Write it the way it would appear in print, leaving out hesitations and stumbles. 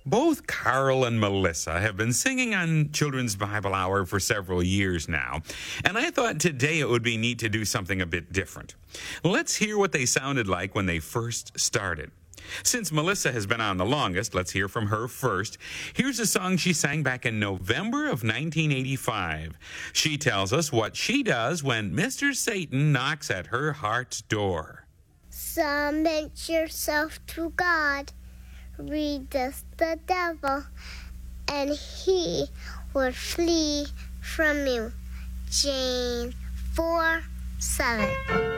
Both Carl and Melissa have been singing on Children's Bible Hour for several years now, and I thought today it would be neat to do something a bit different. Let's hear what they sounded like when they first started. Since Melissa has been on the longest, let's hear from her first. Here's a song she sang back in November of 1985. She tells us what she does when Mr. Satan knocks at her heart's door. Submit yourself to God. Resist the devil, and he will flee from you. James 4:7.